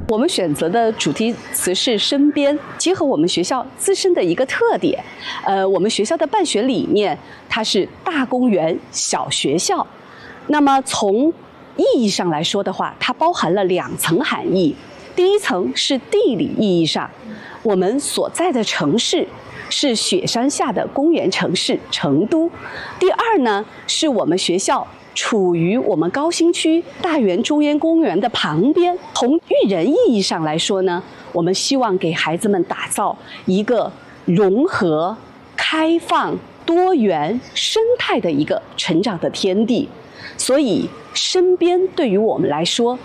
我们选择的主题词是身边，结合我们学校自身的一个特点。我们学校的办学理念，它是大公园小学校。那么从意义上来说的话，它包含了2层含义。第一层是地理意义上，我们所在的城市是雪山下的公园城市成都。第二呢，是我们学校处于我们高新区大园中央公园的旁边。从育人意义上来说呢，我们希望给孩子们打造一个融合、开放、多元、生态的一个成长的天地。所以身边对于我们来说